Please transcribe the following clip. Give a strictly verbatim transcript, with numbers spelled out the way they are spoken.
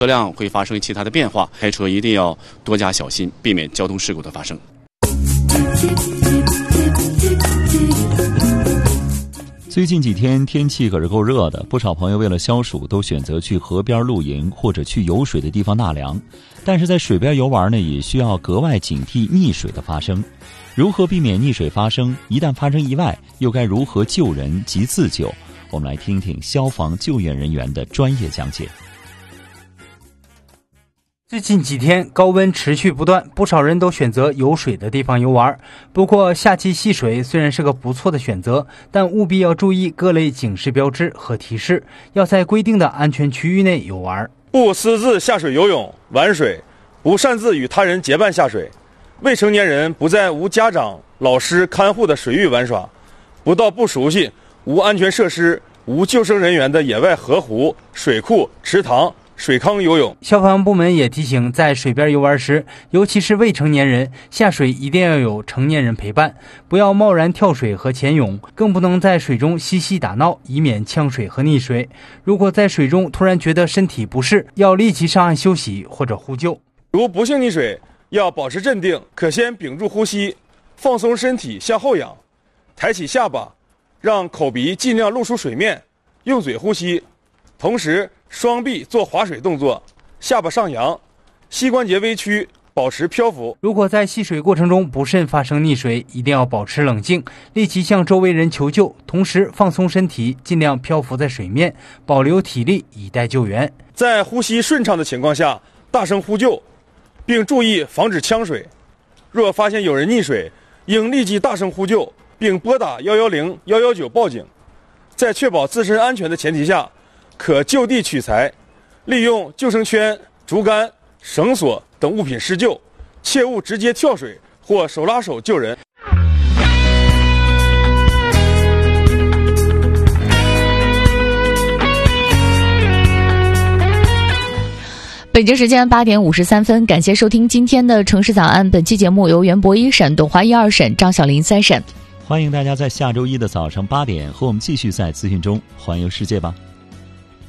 车辆会发生其他的变化，开车一定要多加小心，避免交通事故的发生。 最近几天天气可是够热的，不少朋友为了消暑都选择去河边露营或者去有水的地方纳凉。但是在水边游玩呢，也需要格外警惕溺水的发生。如何避免溺水发生？一旦发生意外，又该如何救人及自救？我们来听听消防救援人员的专业讲解。 最近几天高温持续不断，不少人都选择有水的地方游玩。不过夏季戏水虽然是个不错的选择，但务必要注意各类警示标志和提示，要在规定的安全区域内游玩。 不私自下水游泳玩水，不擅自与他人结伴下水，未成年人不在无家长老师看护的水域玩耍，不到不熟悉无安全设施无救生人员的野外河湖、水库、池塘、水坑游泳。 消防部门也提醒，在水边游玩时，尤其是未成年人，下水一定要有成年人陪伴，不要贸然跳水和潜泳，更不能在水中嬉戏打闹，以免呛水和溺水。如果在水中突然觉得身体不适，要立即上岸休息或者呼救。 如不幸溺水，要保持镇定，可先屏住呼吸，放松身体向后仰，抬起下巴，让口鼻尽量露出水面，用嘴呼吸，同时双臂做划水动作，下巴上扬，膝关节微曲，保持漂浮。 如果在戏水过程中不慎发生溺水，一定要保持冷静，立即向周围人求救，同时放松身体，尽量漂浮在水面，保留体力以待救援。 在呼吸顺畅的情况下，大声呼救，并注意防止呛水。若发现有人溺水，应立即大声呼救，并拨打一一零、一一九报警。在确保自身安全的前提下，可就地取材，利用救生圈、竹竿、绳索等物品施救，切勿直接跳水或手拉手救人。 北京时间八点五十三分，感谢收听今天的城市早安。本期节目由袁博一审、董华一二审、张小林三审。 欢迎大家在下周一的早上八点和我们继续在资讯中环游世界吧。